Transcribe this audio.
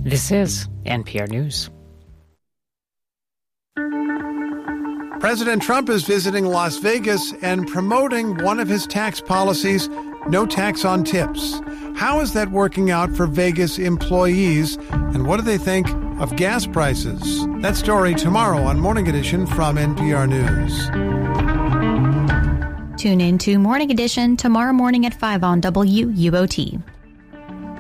This is NPR News. President Trump is visiting Las Vegas and promoting one of his tax policies, no tax on tips. How is that working out for Vegas employees, and what do they think of gas prices? That story tomorrow on Morning Edition from NPR News. Tune in to Morning Edition tomorrow morning at 5 on WUOT.